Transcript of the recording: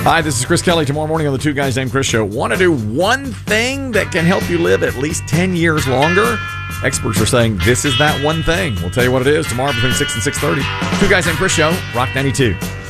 Hi, this is Chris Kelly. Tomorrow morning on the Two Guys Named Chris Show. Want to do one thing that can help you live at least 10 years longer? Experts are saying this is that one thing. We'll tell you what it is tomorrow between 6 and 6:30. Two Guys Named Chris Show, Rock 92.